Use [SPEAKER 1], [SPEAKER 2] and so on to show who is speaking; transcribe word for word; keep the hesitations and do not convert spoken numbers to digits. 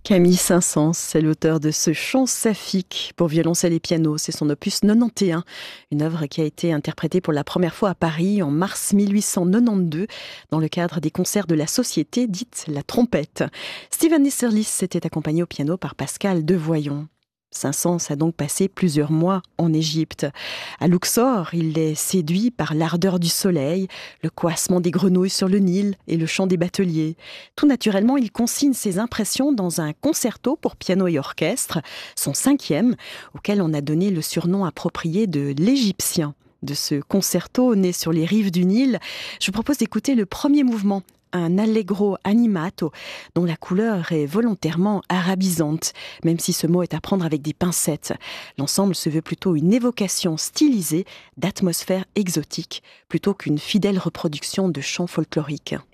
[SPEAKER 1] Camille Saint-Saëns, c'est l'auteur de ce chant saphique pour violoncelle et piano. C'est son opus quatre-vingt-onze, une œuvre qui a été interprétée pour la première fois à Paris en mars mille huit cent quatre-vingt-douze dans le cadre des concerts de la Société dite La Trompette. Stephen Easterlis s'était accompagné au piano par Pascal Devoyon. Saint-Saëns a donc passé plusieurs mois en Égypte. À Luxor, il est séduit par l'ardeur du soleil, le coassement des grenouilles sur le Nil et le chant des bateliers. Tout naturellement, il consigne ses impressions dans un concerto pour piano et orchestre, son cinquième, auquel on a donné le surnom approprié de l'Égyptien. De ce concerto né sur les rives du Nil, je vous propose d'écouter le premier mouvement, un allegro animato dont la couleur est volontairement arabisante, même si ce mot est à prendre avec des pincettes. L'ensemble se veut plutôt une évocation stylisée d'atmosphères exotiques, plutôt qu'une fidèle reproduction de chants folkloriques.